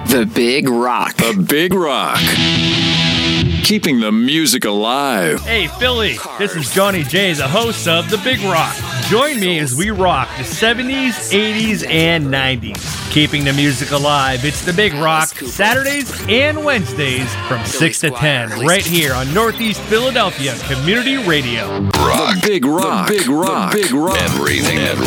The Big Rock. The Big Rock. Keeping the music alive. Hey, Philly, this is Johnny J, the host of The Big Rock. Join me as we rock the 70s, 80s, and 90s. Keeping the music alive, it's The Big Rock, Saturdays and Wednesdays from 6 to 10, right here on Northeast Philadelphia Community Radio. Rock. The Big Rock. The Big Rock. The Big Rock. Everything